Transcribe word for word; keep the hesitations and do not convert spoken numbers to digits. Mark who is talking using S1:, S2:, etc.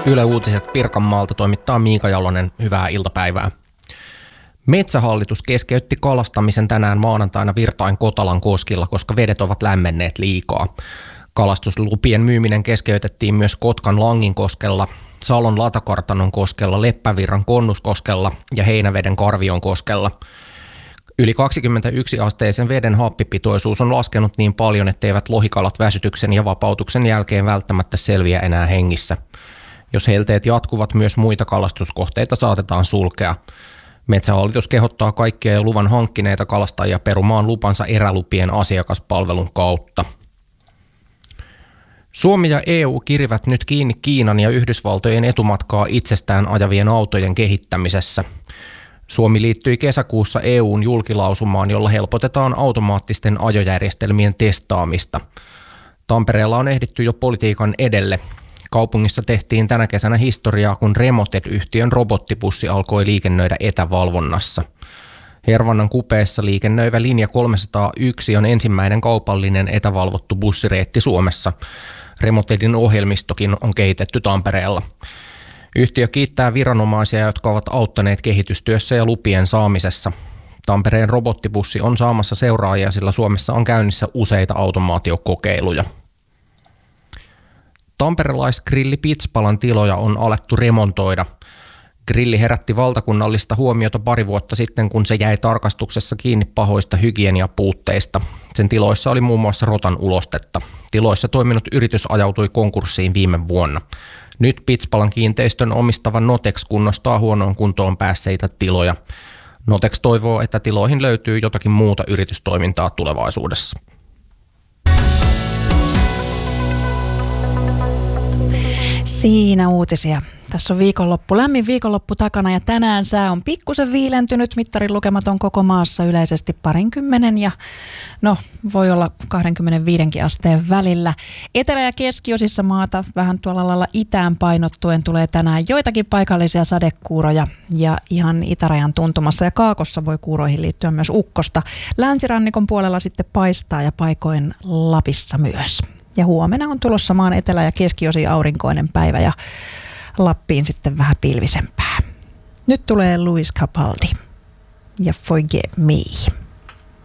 S1: Yle Uutiset Pirkanmaalta toimittaa Miika Jalonen. Hyvää iltapäivää. Metsähallitus keskeytti kalastamisen tänään maanantaina Virtain Kotalan koskilla, koska vedet ovat lämmenneet liikaa. Kalastuslupien myyminen keskeytettiin myös Kotkan Langinkoskella, Salon Latakartanon koskella, Leppävirran Konnuskoskella ja Heinäveden Karvion koskella. Yli kaksikymmentäyksi asteisen veden happipitoisuus on laskenut niin paljon, etteivät lohikalat väsytyksen ja vapautuksen jälkeen välttämättä selviä enää hengissä. Jos helteet jatkuvat, myös muita kalastuskohteita saatetaan sulkea. Metsähallitus kehottaa kaikkia jo luvan hankkineita kalastajia perumaan lupansa erälupien asiakaspalvelun kautta. Suomi ja E U kirivät nyt kiinni Kiinan ja Yhdysvaltojen etumatkaa itsestään ajavien autojen kehittämisessä. Suomi liittyi kesäkuussa E U:n julkilausumaan, jolla helpotetaan automaattisten ajojärjestelmien testaamista. Tampereella on ehditty jo politiikan edelle. Kaupungissa tehtiin tänä kesänä historiaa, kun Remoted-yhtiön robottibussi alkoi liikennöidä etävalvonnassa. Hervannan kupeessa liikennöivä linja kolmesataayksi on ensimmäinen kaupallinen etävalvottu bussireitti Suomessa. Remotedin ohjelmistokin on kehitetty Tampereella. Yhtiö kiittää viranomaisia, jotka ovat auttaneet kehitystyössä ja lupien saamisessa. Tampereen robottibussi on saamassa seuraajia, sillä Suomessa on käynnissä useita automaatiokokeiluja. Tamperelaisgrilli Pitspalan tiloja on alettu remontoida. Grilli herätti valtakunnallista huomiota pari vuotta sitten, kun se jäi tarkastuksessa kiinni pahoista hygieniapuutteista. Sen tiloissa oli muun muassa rotan ulostetta. Tiloissa toiminut yritys ajautui konkurssiin viime vuonna. Nyt Pitspalan kiinteistön omistava Notex kunnostaa huonoon kuntoon päässeitä tiloja. Notex toivoo, että tiloihin löytyy jotakin muuta yritystoimintaa tulevaisuudessa.
S2: Siinä uutisia. Tässä on viikonloppu, lämmin viikonloppu takana ja tänään sää on pikkusen viilentynyt. Mittarin lukemat on koko maassa yleisesti parinkymmenen ja no voi olla kaksikymmentäviisi asteen välillä. Etelä- ja keskiosissa maata vähän tuolla lailla itään painottuen tulee tänään joitakin paikallisia sadekuuroja ja ihan itärajan tuntumassa ja kaakossa voi kuuroihin liittyä myös ukkosta. Länsirannikon puolella sitten paistaa ja paikoin Lapissa myös. Ja huomenna on tulossa maan etelä- ja keskiosiin aurinkoinen päivä ja Lappiin sitten vähän pilvisempää. Nyt tulee Louis Capaldi ja Forget Me.